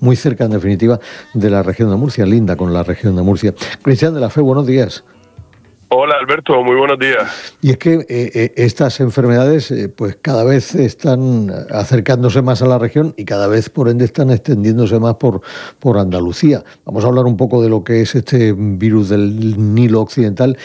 muy cerca, en definitiva, de la región de Murcia, linda con la región de Murcia. Cristian de la Fe, buenos días. Hola Alberto, muy buenos días. Y es que estas enfermedades pues cada vez están acercándose más a la región y cada vez por ende están extendiéndose más por Andalucía. Vamos a hablar un poco de lo que es este virus del Nilo Occidental